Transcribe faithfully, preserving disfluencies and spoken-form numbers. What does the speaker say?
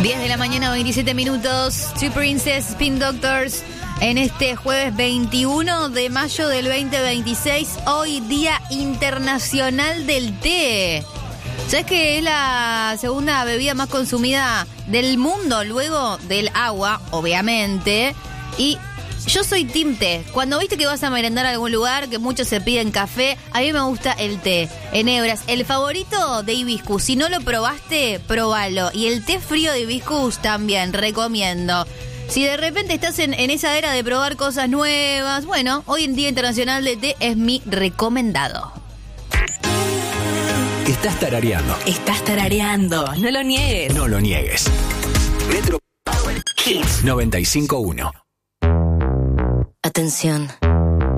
diez de la mañana, veintisiete minutos. Two Princess, Spin Doctors. En este jueves veintiuno de mayo del veinte veintiséis, hoy Día Internacional del Té. ¿Sabes que es la segunda bebida más consumida del mundo luego del agua, obviamente? Y yo soy team té. Cuando viste que vas a merendar a algún lugar, que muchos se piden café, a mí me gusta el té. En hebras, el favorito de hibiscus. Si no lo probaste, probalo. Y el té frío de hibiscus también, recomiendo. Si de repente estás en, en esa era de probar cosas nuevas, bueno, hoy en Día Internacional de Té es mi recomendado. Estás tarareando. Estás tarareando. No lo niegues. No lo niegues. Metro Hits noventa y cinco punto uno. Atención.